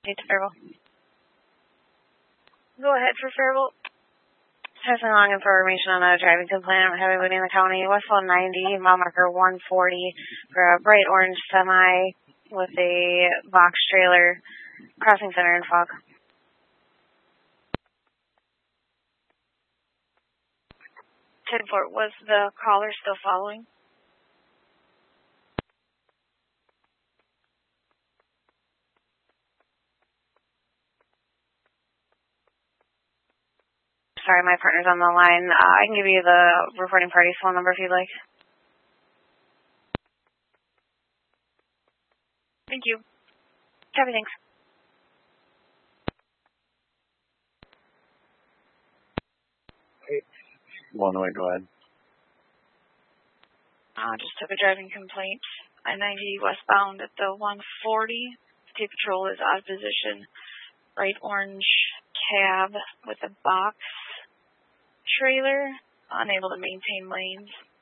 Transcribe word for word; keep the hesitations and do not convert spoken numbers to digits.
Need to Faribault. Go ahead for Faribault. Passing along information on a driving complaint of heavy booty in the county. Westbound ninety, mile marker one forty for a bright orange semi with a box trailer crossing center in fog. ten four, was the caller still following? Sorry, my partner's on the line. Uh, I can give you the reporting party's phone number if you'd like. Thank you. Copy, thanks. One way, go ahead. Uh, just took a driving complaint. I ninety westbound at the one forty. State Patrol is out of position. Bright orange cab with a box trailer, unable to maintain lanes.